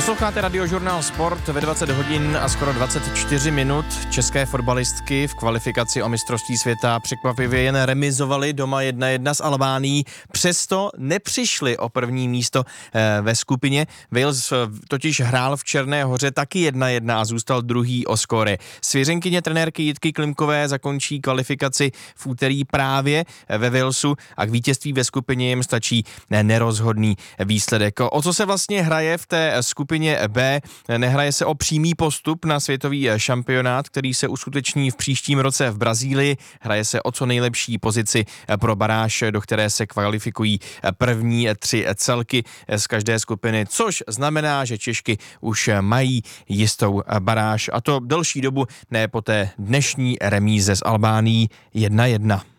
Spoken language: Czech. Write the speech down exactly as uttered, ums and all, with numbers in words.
Posloucháte Radiožurnál Sport ve dvacet hodin a skoro dvacet čtyři minut. České fotbalistky v kvalifikaci o mistrovství světa překvapivě jen remizovaly doma jedna jedna s Albánií. Přesto nepřišli o první místo ve skupině. Wales totiž hrál v Černé Hoře taky jedna jedna a zůstal druhý o skóre. Svěřenkyně trenérky Jitky Klimkové zakončí kvalifikaci v úterý právě ve Walesu a k vítězství ve skupině jim stačí nerozhodný výsledek. O co se vlastně hraje v té skupině B? Nehraje se o přímý postup na světový šampionát, který se uskuteční v příštím roce v Brazílii. Hraje se o co nejlepší pozici pro baráž, do které se kvalifikují první tři celky z každé skupiny, což znamená, že Češky už mají jistou baráž, a to delší dobu, ne po té dnešní remíze s Albánií jedna jedna.